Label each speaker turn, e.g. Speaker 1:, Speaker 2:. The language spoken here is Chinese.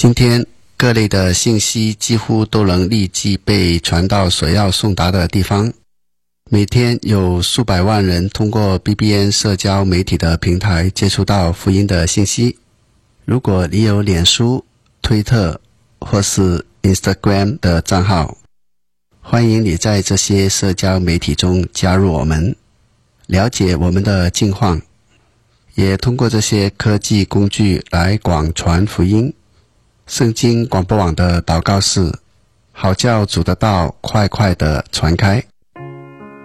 Speaker 1: 今天各类的信息几乎都能立即被传到所要送达的地方。每天有数百万人通过 BBN 社交媒体的平台接触到福音的信息。如果你有脸书、推特或是 Instagram 的账号，欢迎你在这些社交媒体中加入我们，了解我们的近况，也通过这些科技工具来广传福音。圣经广播网的祷告是：好叫主的道快快地传开。